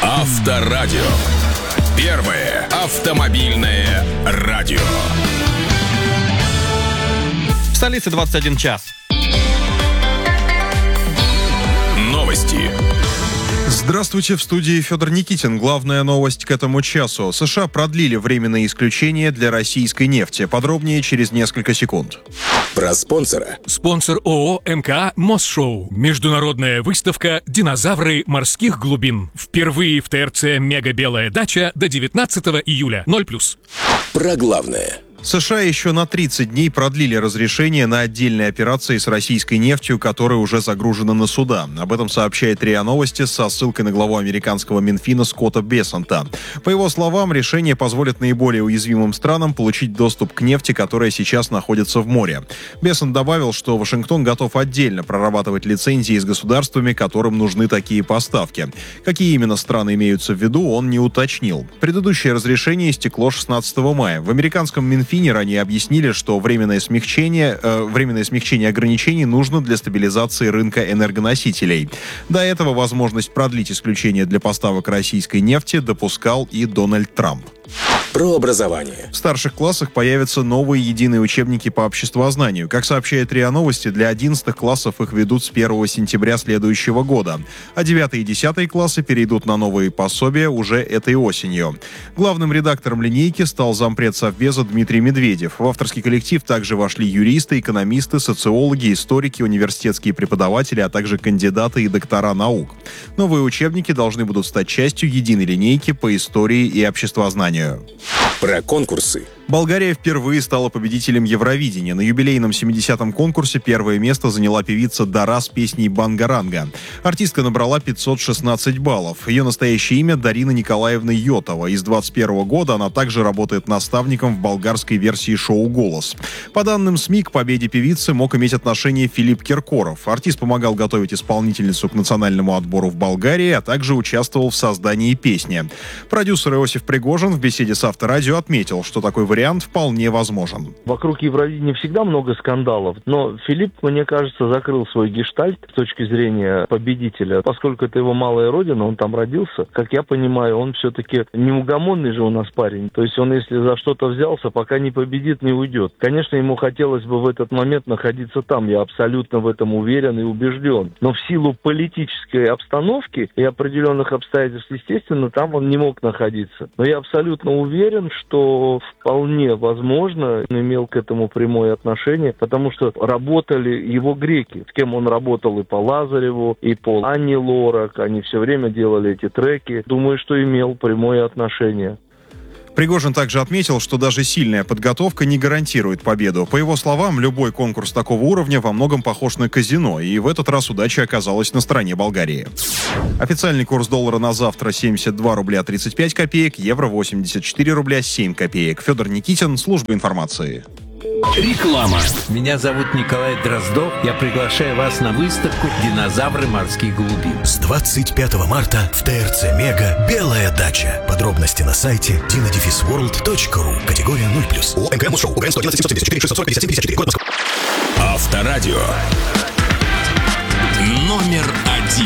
Авторадио. Первое автомобильное радио. В столице 21 час. Новости. Здравствуйте, в студии Федор Никитин. Главная новость к этому часу. США продлили временное исключение для российской нефти. Подробнее через несколько секунд. Про спонсора. Спонсор ООО МКА Мосшоу. Международная выставка «Динозавры морских глубин». Впервые в ТРЦ «Мега Белая дача» до 19 июля. 0+. Про главное. США еще на 30 дней продлили разрешение на отдельные операции с российской нефтью, которая уже загружена на суда. Об этом сообщает РИА Новости со ссылкой на главу американского Минфина Скотта Бессента. По его словам, решение позволит наиболее уязвимым странам получить доступ к нефти, которая сейчас находится в море. Бессент добавил, что Вашингтон готов отдельно прорабатывать лицензии с государствами, которым нужны такие поставки. Какие именно страны имеются в виду, он не уточнил. Предыдущее разрешение истекло 16 мая. В американском Минфине ранее объяснили, что временное смягчение ограничений нужно для стабилизации рынка энергоносителей. До этого возможность продлить исключение для поставок российской нефти допускал и Дональд Трамп. Про образование. В старших классах появятся новые единые учебники по обществознанию. Как сообщает РИА Новости, для 11 классов их ведут с 1 сентября следующего года, а 9 и 10 классы перейдут на новые пособия уже этой осенью. Главным редактором линейки стал зампред Совбеза Дмитрий Медведев. В авторский коллектив также вошли юристы, экономисты, социологи, историки, университетские преподаватели, а также кандидаты и доктора наук. Новые учебники должны будут стать частью единой линейки по истории и обществознанию. Про конкурсы. Болгария впервые стала победителем Евровидения. На юбилейном 70-м конкурсе первое место заняла певица Дара с песней «Бангаранга». Артистка набрала 516 баллов. Ее настоящее имя Дарина Николаевна Йотова. Из 21 года она также работает наставником в болгарской версии шоу «Голос». По данным СМИ, к победе певицы мог иметь отношение Филипп Киркоров. Артист помогал готовить исполнительницу к национальному отбору в Болгарии, а также участвовал в создании песни. Продюсер Иосиф Пригожин в беседе с Авторадио отметил, что такой вариант вполне возможен. Вокруг Евровидения всегда много скандалов, но Филипп, мне кажется, закрыл свой гештальт с точки зрения победителя. Поскольку это его малая родина, он там родился, как я понимаю, он все-таки неугомонный же у нас парень. То есть он, если за что-то взялся, пока не победит, не уйдет. Конечно, ему хотелось бы в этот момент находиться там, я абсолютно в этом уверен и убежден. Но в силу политической обстановки и определенных обстоятельств, естественно, там он не мог находиться. Но я абсолютно уверен, что вполне возможно, он имел к этому прямое отношение, потому что работали его греки, с кем он работал и по Лазареву, и по Анне Лорак, они все время делали эти треки. Думаю, что имел прямое отношение. Пригожин также отметил, что даже сильная подготовка не гарантирует победу. По его словам, любой конкурс такого уровня во многом похож на казино, и в этот раз удача оказалась на стороне Болгарии. Официальный курс доллара на завтра 72 рубля 35 копеек, евро 84 рубля 7 копеек. Федор Никитин, служба информации. Реклама. Меня зовут Николай Дроздов. Я приглашаю вас на выставку «Динозавры морских глубин». С 25 марта в ТРЦ «Мега» «Белая дача». Подробности на сайте dino-world.ru. Категория 0+. ООО МКА Мосшоу. УГРН 111 774 640 57 54. Город Москва. Авторадио. Номер 1.